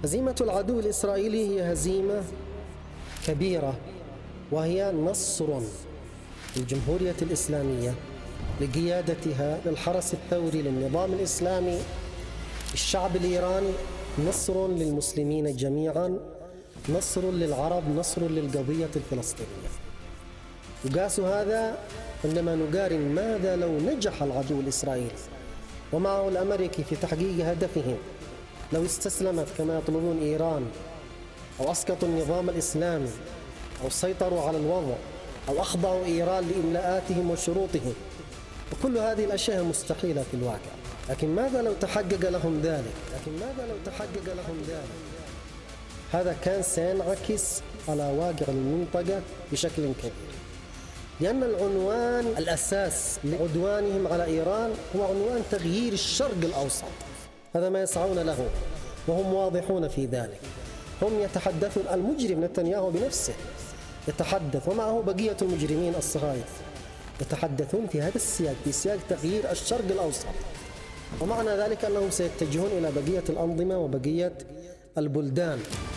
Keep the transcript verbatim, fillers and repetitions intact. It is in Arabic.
هزيمة العدو الإسرائيلي هي هزيمة كبيرة، وهي نصر للجمهورية الإسلامية لقيادتها للحرس الثوري للنظام الإسلامي، الشعب الإيراني، نصر للمسلمين جميعا، نصر للعرب، نصر للقضية الفلسطينية. وقاس هذا عندما نقارن ماذا لو نجح العدو الإسرائيلي ومعه الأمريكي في تحقيق هدفهم، لو استسلمت كما يطلبون إيران، أو أسقطوا النظام الإسلامي، أو سيطروا على الوضع، أو أخضعوا إيران لإملاءاتهم وشروطهم. وكل هذه الأشياء مستحيلة في الواقع. لكن ماذا لو تحقق لهم ذلك؟ لكن ماذا لو تحقق لهم ذلك؟ هذا كان سينعكس على واقع المنطقة بشكل كبير، لأن العنوان الأساس لعدوانهم على إيران هو عنوان تغيير الشرق الأوسط. هذا ما يسعون له، وهم واضحون في ذلك. هم يتحدثون، المجرم نتنياهو بنفسه يتحدث ومعه بقية المجرمين الصهاينة يتحدثون في هذا السياق، في سياق تغيير الشرق الأوسط. ومعنى ذلك أنهم سيتجهون إلى بقية الأنظمة وبقية البلدان.